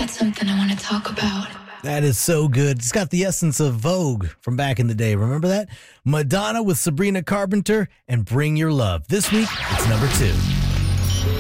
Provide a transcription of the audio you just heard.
got something I want to talk about. That is so good. It's got the essence of Vogue from back in the day. Remember that? Madonna with Sabrina Carpenter and Bring Your Love. This week, it's number 2.